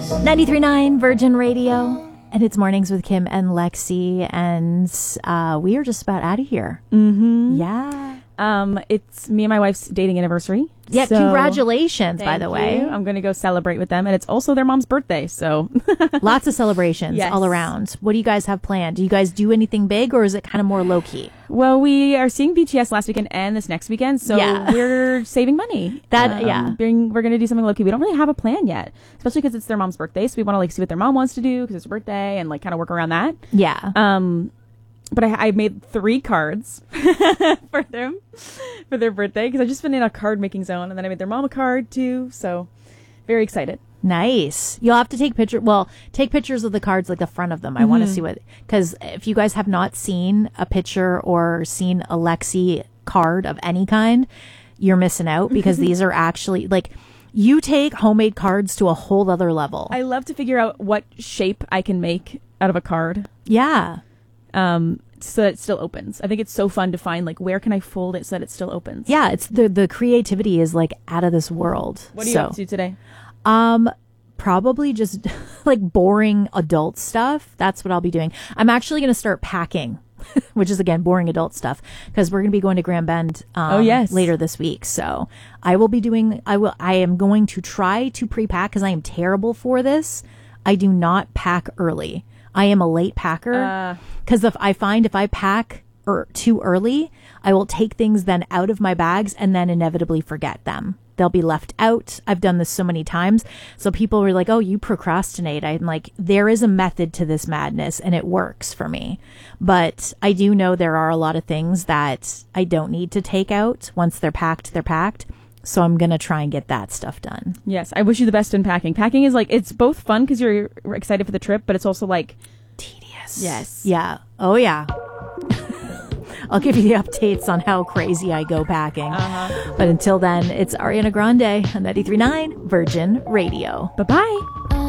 93.9 Virgin Radio. And it's Mornings with Kim and Lexi. And we are just about out of here. Mm-hmm. Yeah. It's me and my wife's dating anniversary. Yeah, so congratulations, by the way. you. I'm going to go celebrate with them. And it's also their mom's birthday, so. Lots of celebrations all around. What do you guys have planned? Do you guys do anything big, or is it kind of more low-key? Well, we are seeing BTS last weekend and this next weekend, so we're saving money. We're going to do something low-key. We don't really have a plan yet, especially because it's their mom's birthday, so we want to see what their mom wants to do because it's her birthday and kind of work around that. Yeah. But I made 3 cards for them for their birthday because I've just been in a card making zone, and then I made their mom a card too. So very excited. Nice. You'll have to take pictures. Well, take pictures of the cards, like the front of them. I want to see because if you guys have not seen a picture or seen a Lexi card of any kind, you're missing out because these are actually you take homemade cards to a whole other level. I love to figure out what shape I can make out of a card. Yeah. So that it still opens. I think it's so fun to find where can I fold it so that it still opens. Yeah, it's the creativity is out of this world. What are you up to today? Probably just boring adult stuff. That's what I'll be doing. I'm actually going to start packing, which is again boring adult stuff because we're going to be going to Grand Bend later this week. So I am going to try to pre-pack because I am terrible for this. I do not pack early. I am a late packer because if I pack too early, I will take things then out of my bags and then inevitably forget them. They'll be left out. I've done this so many times. So people were like, oh, you procrastinate. I'm like, there is a method to this madness and it works for me. But I do know there are a lot of things that I don't need to take out. Once they're packed, they're packed. So I'm going to try and get that stuff done. Yes, I wish you the best in packing. Packing is it's both fun because you're excited for the trip, but it's also tedious. Yes. Yeah. Oh, yeah. I'll give you the updates on how crazy I go packing. But until then, it's Ariana Grande on 93.9 Virgin Radio. Bye-bye.